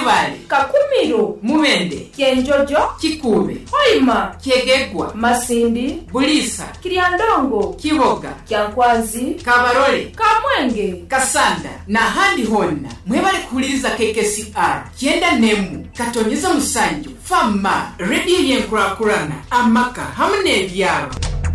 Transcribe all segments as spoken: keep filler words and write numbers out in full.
Kibale, Kakumiro, Mubende, Kyenjojo, Kikube, Hoima, Kyegegwa, Masindi, Bulisa, Kiryandongo, Kiboga, Kyankwazi, Kabarole, Kamwenge, Kasanda na handi honna mwebale kuwuliriza K K C R kyenda nemu katonyeza musanju fama radio yenkurakurana amaka hamwe n'ebyalo.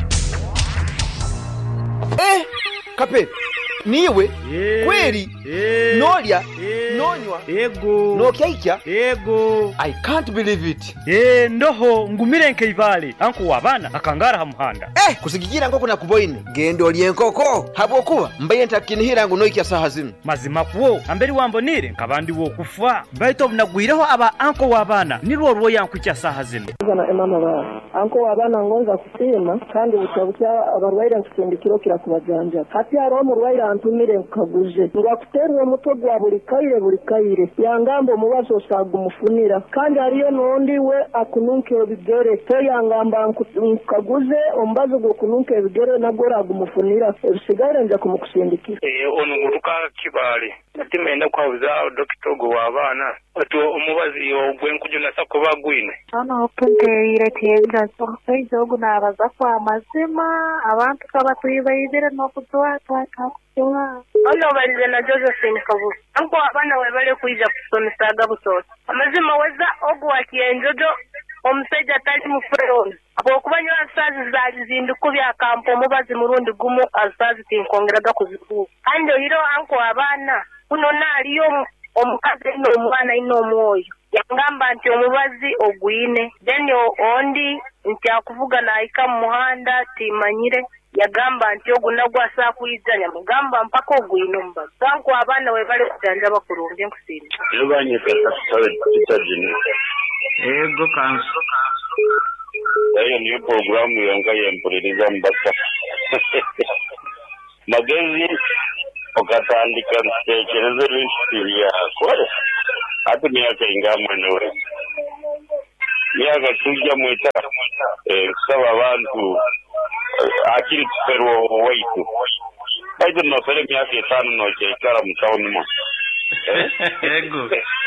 Eh, Kape, niwe yeah. Kweli yeah. Nolya yeah. Nonywa Ego Nokyaikya Ego I can't believe it. Eh ndoho ngumire nkeivale anku wabana akangara hamuhanda. Eh kusigikira nkoko na kuboine gendo olyenkoko habokuba mbaye ntakinihira ngo noikya saha zinu mazima kuwo amberi wambonire nkabandi wo kufa mbaito bunagwireho aba anko wabana nirwo rwo yankukya saha zinu na emama ba anko wabana ngonza kusima kandi butabukya abarwaire nkutindikiro kira kubajanja hati aro mu rwaire antumire nkaguje ngakuterwe muto gwa buri kaire buri kaire yangambo mubazo saga umufunira kandi ariyo nondi we akununke bigere te yangamba nkaguze ombazo go kununke bigere nagora gumufunira ebisigare nja kumukusindikira eh onu nguruka Kibale natimenda kwauza dokito go wabana atu omubazi ogwenkujo nasako bagwine ana opende iretenga so sejogo nabaza kwa mazima abantu kabatuyibayire no kutwa twaka kuwa ono balize na Josephine Kabu anko abana webale kuija kusomisaga busoso amazima weza ogwa Kyenjojo omuseja tali mufreon abo kubanywa asazi zazi zinduko bya kampo mubazi murundi gumu asazi tinkongeraga kuziku ando hiro anko abana kuno naliyo omukazi ino omwana ino omwoyo yangamba nti omubazi ogwine then ondi nti akuvuga na ika muhanda timanyire yagamba nti ogunagwa saa kuyijanya mugamba mpaka ogwine ombazi anko abana webale kujanja bakurunde nkusini yobanye katasawe kitajini ego kanso ayo ni programu yanga yempuliriza mbasa magezi okatandika ntekereza bintu yakore ati myaka ingama newe myaka tujja mweta eh kusaba abantu akiri tufero waitu baito no fere myaka itano no kyekara mutawoni mo ego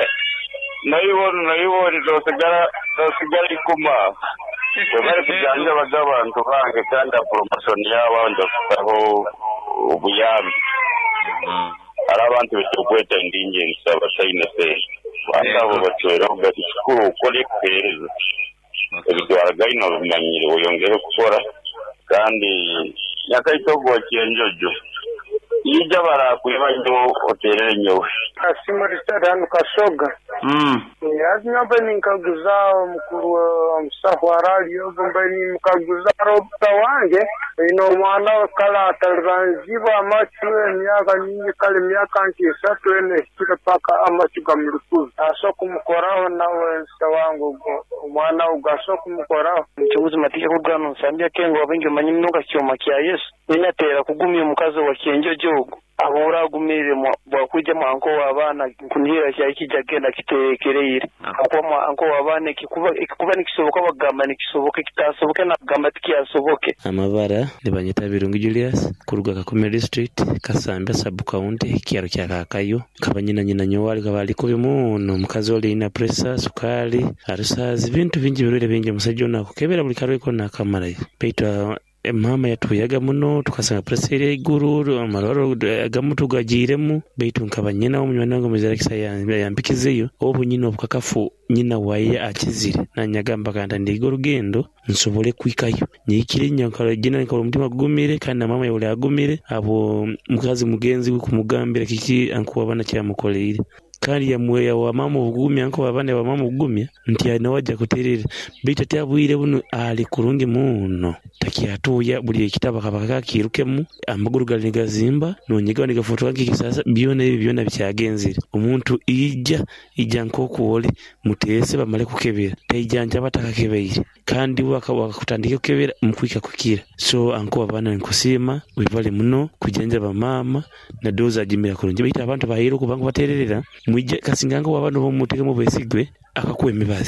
nayo nayo ndosagara ndosagara ikuma wabari kujanja bagabantu bange kandi promotion yawo ndosabo ubuyami arabantu bitukweta ndinje nsaba sayine se basabo batwera ugatishukuru ukore kweza ebitwaraga ino bimanyire uyongere gukora kandi nyakaitogwa Kyenjojo ija barakuyibanyo oterere nyowe kasimo restaurant kasoga mm yazi nyobe ninkaguzao mukuru wa msafu wa radio gombeni mkaguzaro tawange ino mwana kala ataranziba amachiwe myaka nyingi kale myaka nkisatu ene kile paka amachuga mrukuzi asoku mkoraho nawe sawangu mwana ugasoku mkoraho mchuguzi matike kugano nsambia kengo wabengi manyimnuka kioma kia Yesu inatera kugumia umukazi wa Kyenjojo ahora gumire bwa kujya manko wabana kunhira cya ikijagenda kitekereire akoma anko wabane kikuba ikikuba nikisoboka bagamba nikisoboka kitasoboka na gamba tikiyasoboke amabara libanyita birungi Julius kuruga Kakomere district Kasamba sub county kiaro kya Kakayo kabanyina nyina nyowali kabali ko bimuno mukazi oli ina pressure sukali arusazi bintu bingi birure bingi musajo na kukebera buli karo iko na kamara peita mama yatuyaga muno tukasanga pressure iguru amaroro agamutu gajiremu beitu nkabanyina omunywana ngo muzara kisayansi yampikizeyo obunyina obukakafu nyina waye akizire nanyagamba kanda ndigo rugendo nsobole kwikayo nyikire nyankara gina nkoro mutima gumire kandi mama yole agumire abo mukazi mugenzi kumugambira kiki ankuwa bana cyamukoleire kandi ya mweya wa mama ugumi anko abane wa mama ugumya nti anawaja kuterera bita tabwire buno ali kurungi muno takiyatuya buli kitaba kabaka kirukemu amaguru galigazimba nonyiga ndiga foto yake kisasa biona ibi biona bicyagenzira umuntu ijja ijja nkoko wole mutese bamale kukebera tayijanja batakakebera kandi wakawaka kutandika kukebera mukwika kukira so anko abana nkusima wivale muno kujanja ba mama na doza jimira kurungi bita abantu bahiro kubango batererera mwije kasingango wabano bomuteke mu besigwe akakuwe mibazi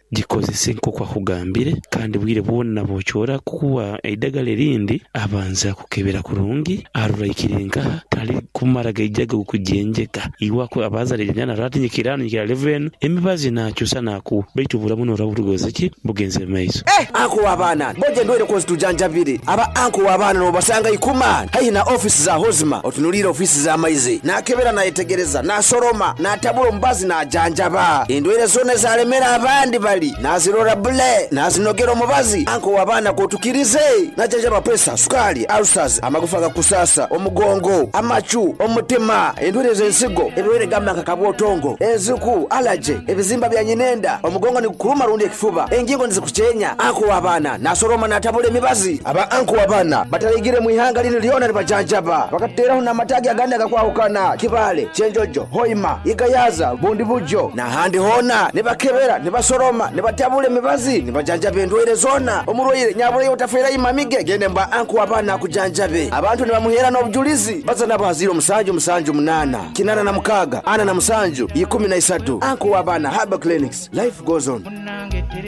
gikozese nko kwa kugambire kandi bwire bwonna bochora kuwa eidagala erindi abanza kukebera kurungi aruraikirenga tali kumara gaijaga kujenjeka iwako abazale jana rati nyikirano nyikira eleven emibazi nachusa naku baitu buramuno raburugozeki bugenze maiso eh anko wabana boje ndwere kozi tujanjabire aba anko wabana no basanga ikuma hayi na office za hozima otunulira office za maize nakebera na yetegereza na soroma na tabulo mbazi na janjaba indwere zone za lemera abandi bali nazirora bule nazinogero mubazi anko wabana kotukirize na janjaba pesa sukali ulcers amagufa gakusasa omugongo amachu omutima indwere zensigo ebirwere gamba kakabotongo ezuku allergy ebizimba bya nyinenda omugongo ni kuruma rundi ekifuba engingo nzikuchenya anko wabana na soroma na tabule mibazi aba anko wabana batarigire muihanga lini liona libajanjaba bakatera na matagi aganda gakwahukana kibale chenjojo hoima igayaza bundi bujo na handi hona nibakebera nibasoroma nibatabule mibazi nibajanjabe ndwere zona omurwire nyabule yotafera imamige gende mba anko wabana kujanjabe abantu nibamuhera no bujulizi baza nabaziro musanju musanju munana kinana na mukaga ana na musanju ikumi na isatu anko wabana Herbal Clinics. Life goes on.